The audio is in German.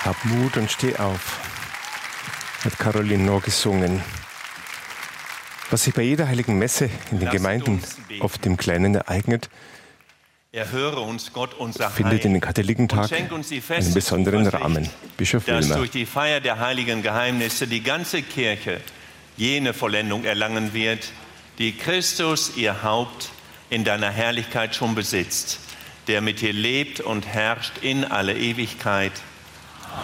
Hab Mut und steh auf, hat Caroline Knorr gesungen. Was sich bei jeder heiligen Messe in den Gemeinden oft im Kleinen ereignet, erhöre uns, Gott, unser findet in den Katholikentag einen besonderen Rahmen. Bischof dass Wilmer. durch die Feier der heiligen Geheimnisse die ganze Kirche jene Vollendung erlangen wird, die Christus, ihr Haupt, in deiner Herrlichkeit schon besitzt, der mit dir lebt und herrscht in alle Ewigkeit.